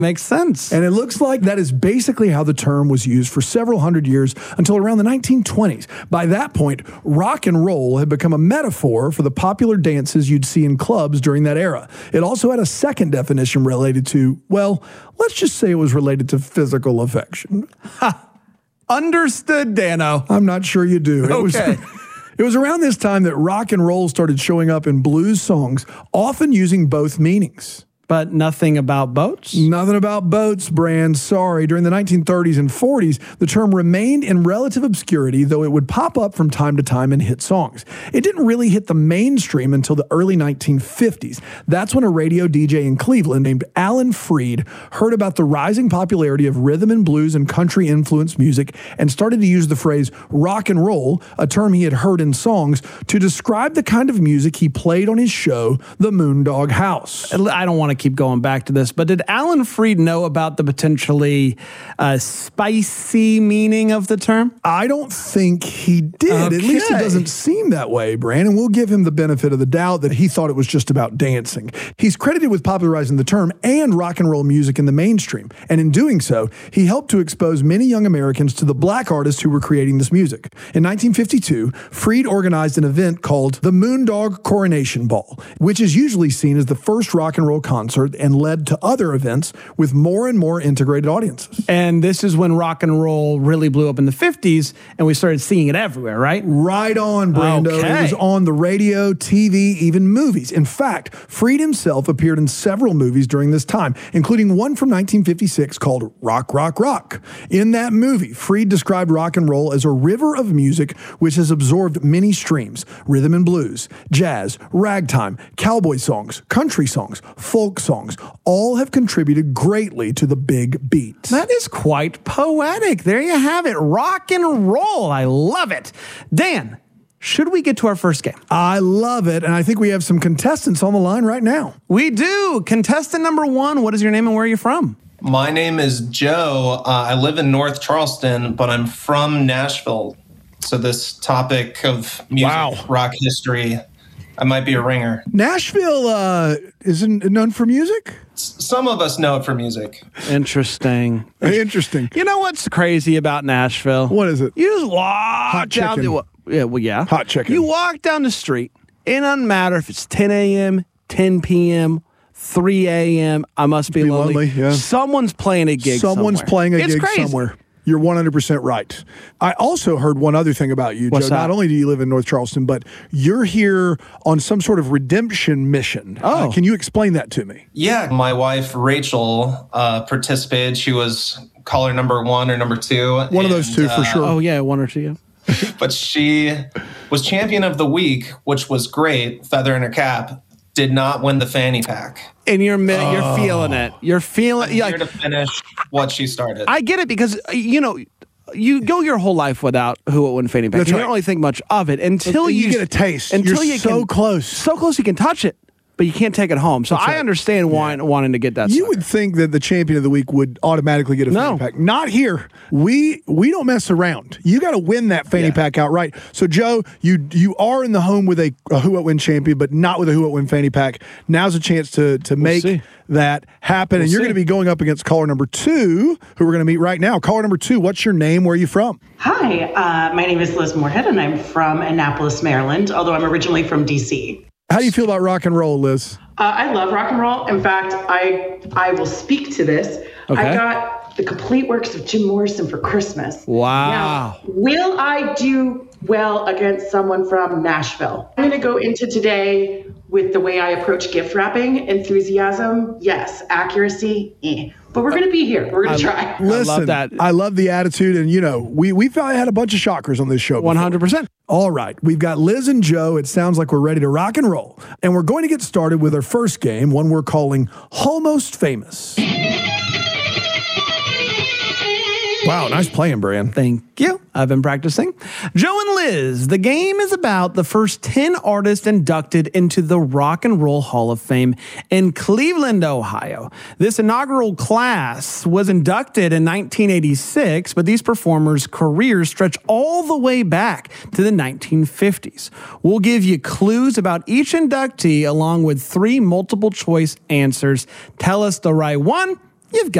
Makes sense. And it looks like that is basically how the term was used for several hundred years until around the 1920s. By that point, rock and roll had become a metaphor for the popular dances you'd see in clubs during that era. It also had a second definition related to, well, let's just say it was related to physical affection. Understood, Dano. I'm not sure you do. Okay. It was around this time that rock and roll started showing up in blues songs, often using both meanings. But nothing about boats? Nothing about boats, Brand. Sorry. During the 1930s and 40s, the term remained in relative obscurity, though it would pop up from time to time in hit songs. It didn't really hit the mainstream until the early 1950s. That's when a radio DJ in Cleveland named Alan Freed heard about the rising popularity of rhythm and blues and country influenced music and started to use the phrase rock and roll, a term he had heard in songs, to describe the kind of music he played on his show, The Moondog House. I don't want to keep going back to this, but did Alan Freed know about the potentially spicy meaning of the term? I don't think he did. Okay. At least it doesn't seem that way, Brandon. We'll give him the benefit of the doubt that he thought it was just about dancing. He's credited with popularizing the term and rock and roll music in the mainstream. And in doing so, he helped to expose many young Americans to the black artists who were creating this music. In 1952, Freed organized an event called the Moondog Coronation Ball, which is usually seen as the first rock and roll concert and led to other events with more and more integrated audiences. And this is when rock and roll really blew up in the 50s, and we started seeing it everywhere, right? Right on, Brando. Okay. It was on the radio, TV, even movies. In fact, Freed himself appeared in several movies during this time, including one from 1956 called Rock, Rock, Rock. In that movie, Freed described rock and roll as a river of music which has absorbed many streams: rhythm and blues, jazz, ragtime, cowboy songs, country songs, folk songs, all have contributed greatly to the big beat. That is quite poetic. There you have it. Rock and roll. I love it. Dan, should we get to our first game? I love it, and I think we have some contestants on the line right now. We do. Contestant number one, what is your name and where are you from? My name is Joe. I live in North Charleston, but I'm from Nashville. So this topic of music, rock history, I might be a ringer. Nashville isn't known for music? Some of us know it for music. Interesting. Interesting. You know what's crazy about Nashville? What is it? You just walk Hot down chicken. yeah. Hot chicken. You walk down the street. It doesn't matter if it's 10 a.m., 10 p.m., 3 a.m. I must be lonely. Yeah. Someone's playing a gig Someone's somewhere. playing a It's gig crazy. somewhere. You're 100% right. I also heard one other thing about you, What's Joe. that? Not only do you live in North Charleston, but you're here on some sort of redemption mission. Oh. Can you explain that to me? Yeah, my wife, Rachel, participated. She was caller number 1 or number 2. One of those two for sure. Oh, yeah, one or two. Yeah. But she was champion of the week, which was great, feather in her cap. Did not win the fanny pack. And you're feeling it. You're feeling I'm here to finish what she started. I get it because, you go your whole life without who it win fanny pack. That's You right. don't really think much of it until You get a taste. Until You're you so can, close. So close you can touch it, but you can't take it home. So That's I right. understand wanting to get that. You sucker. would think that the champion of the week would automatically get a fanny No. pack. Not here. We don't mess around. You got to win that fanny pack outright. So, Joe, you are in the home with a Who What Win champion, but not with a Who What Win fanny pack. Now's a chance to make see. that happen. And you're see. going to be going up against caller number 2, who we're going to meet right now. Caller number 2, what's your name? Where are you from? Hi, my name is Liz Moorhead, and I'm from Annapolis, Maryland, although I'm originally from D.C. How do you feel about rock and roll, Liz? I love rock and roll. In fact, I will speak to this. Okay. I got the complete works of Jim Morrison for Christmas. Wow. Now, will I do well against someone from Nashville? I'm going to go into today with the way I approach gift wrapping. Enthusiasm, yes. Accuracy, But we're going to be here. We're going to try. Listen, I love that. I love the attitude. And, we've had a bunch of shockers on this show before. 100%. All right, we've got Liz and Joe. It sounds like we're ready to rock and roll. And we're going to get started with our first game, one we're calling Almost Famous. Wow, nice playing, Brian. Thank you. I've been practicing. Joe and Liz, the game is about the first 10 artists inducted into the Rock and Roll Hall of Fame in Cleveland, Ohio. This inaugural class was inducted in 1986, but these performers' careers stretch all the way back to the 1950s. We'll give you clues about each inductee along with 3 multiple choice answers. Tell us the right one, you've got